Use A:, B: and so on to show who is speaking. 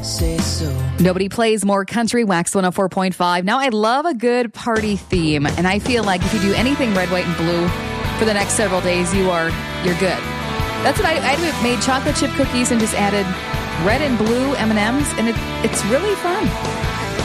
A: say so.
B: Nobody plays more country. Wax 104.5. Now, I love a good party theme, and I feel like if you do anything red, white, and blue for the next several days, you're good. That's what I made chocolate chip cookies and just added red and blue M&Ms, and it's really fun.